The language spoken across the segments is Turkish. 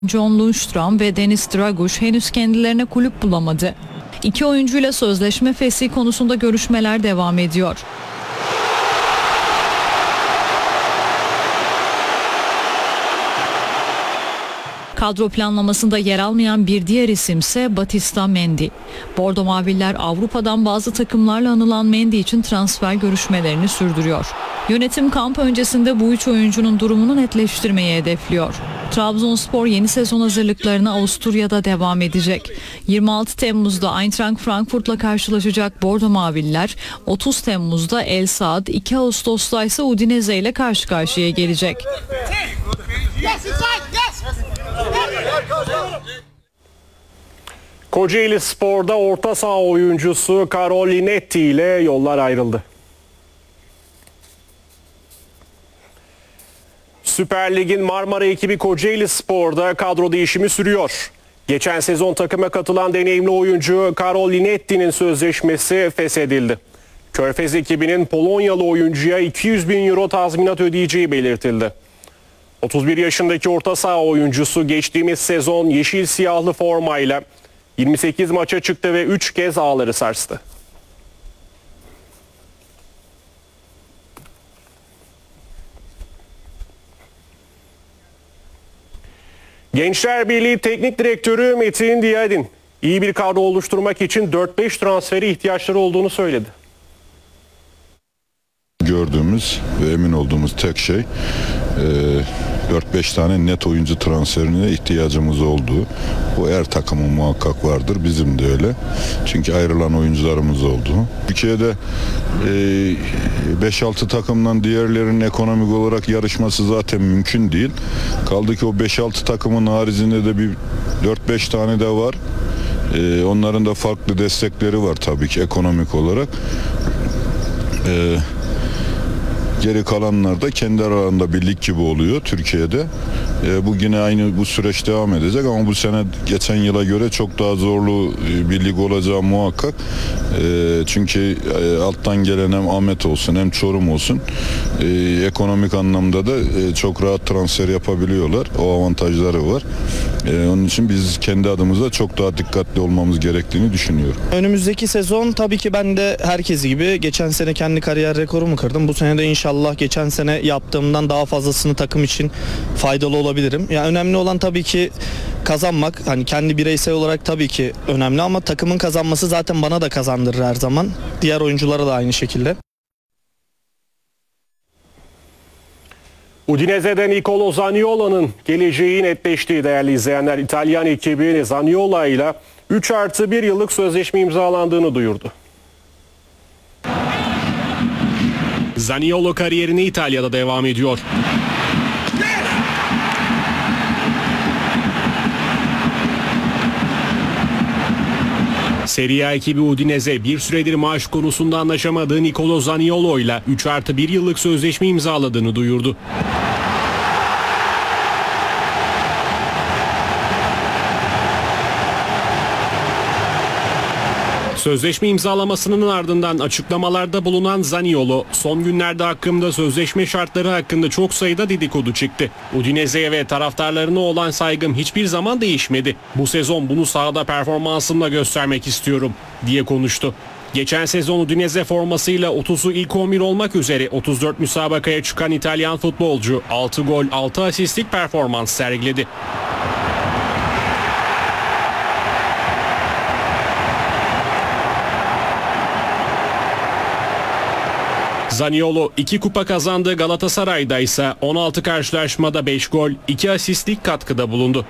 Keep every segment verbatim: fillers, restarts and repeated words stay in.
John Lundstram ve Deniz Draguš henüz kendilerine kulüp bulamadı. İki oyuncuyla sözleşme fesih konusunda görüşmeler devam ediyor. Kadro planlamasında yer almayan bir diğer isimse Batista Mendy. Bordo Maviller Avrupa'dan bazı takımlarla anılan Mendy için transfer görüşmelerini sürdürüyor. Yönetim kamp öncesinde bu üç oyuncunun durumunu netleştirmeyi hedefliyor. Trabzonspor yeni sezon hazırlıklarına Avusturya'da devam edecek. yirmi altı Temmuz'da Eintracht Frankfurt'la karşılaşacak Bordo Maviller, otuz Temmuz'da El Saad, iki Ağustos'ta ise Udinese ile karşı karşıya gelecek. Kocaeli Spor'da orta saha oyuncusu Karol Linetti ile yollar ayrıldı. Süper Lig'in Marmara ekibi Kocaeli Spor'da kadro değişimi sürüyor. Geçen sezon takıma katılan deneyimli oyuncu Karol Linetti'nin sözleşmesi feshedildi. Körfez ekibinin Polonyalı oyuncuya iki yüz bin euro tazminat ödeyeceği belirtildi. otuz bir yaşındaki orta saha oyuncusu geçtiğimiz sezon yeşil siyahlı formayla yirmi sekiz maça çıktı ve üç kez ağları sarstı. Gençler Birliği Teknik Direktörü Metin Diyadin iyi bir kadro oluşturmak için dört beş transferi ihtiyaçları olduğunu söyledi. Gördüğümüz ve emin olduğumuz tek şey e, dört beş tane net oyuncu transferine ihtiyacımız olduğu. Bu her takımın muhakkak vardır. Bizim de öyle. Çünkü ayrılan oyuncularımız oldu. Türkiye'de beş altı takımdan diğerlerinin ekonomik olarak yarışması zaten mümkün değil. Kaldı ki o beş altı takımın haricinde de bir dört beş tane de var. E, onların da farklı destekleri var tabii ki ekonomik olarak. E, Geri kalanlar da kendi aralarında bir lig gibi oluyor Türkiye'de. E, bu yine aynı bu süreç devam edecek ama bu sene geçen yıla göre çok daha zorlu bir lig olacağı muhakkak. E, çünkü e, alttan gelen hem Ahmet olsun hem Çorum olsun e, ekonomik anlamda da e, çok rahat transfer yapabiliyorlar. O avantajları var. E, onun için biz kendi adımıza çok daha dikkatli olmamız gerektiğini düşünüyorum. Önümüzdeki sezon tabii ki ben de herkes gibi geçen sene kendi kariyer rekorumu kırdım. Bu sene de inşallah geçen sene yaptığımdan daha fazlasını takım için faydalı olabilirim. Yani önemli olan tabii ki kazanmak. Hani kendi bireysel olarak tabii ki önemli ama takımın kazanması zaten bana da kazandırır her zaman. Diğer oyunculara da aynı şekilde. Udinese'de Nicolo Zaniolo'nun geleceği netleşti değerli izleyenler. İtalyan ekibi Zaniolo ile üç artı bir yıllık sözleşme imzalandığını duyurdu. Zaniolo kariyerine İtalya'da devam ediyor. Serie A ekibi Udinese bir süredir maaş konusunda anlaşamadığı Nicolo Zaniolo ile üç artı bir yıllık sözleşme imzaladığını duyurdu. Sözleşme imzalamasının ardından açıklamalarda bulunan Zaniolo, son günlerde hakkımda sözleşme şartları hakkında çok sayıda dedikodu çıktı. Udinese'ye ve taraftarlarına olan saygım hiçbir zaman değişmedi. Bu sezon bunu sahada performansımla göstermek istiyorum diye konuştu. Geçen sezon Udinese formasıyla otuzu ilk on bir olmak üzere otuz dört müsabakaya çıkan İtalyan futbolcu altı gol altı asistlik performans sergiledi. Zaniolo iki kupa kazandığı Galatasaray'da ise on altı karşılaşmada beş gol, iki asistlik katkıda bulundu.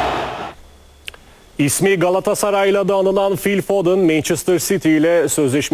İsmi Galatasaray'la da anılan Phil Foden, Manchester City ile sözleşme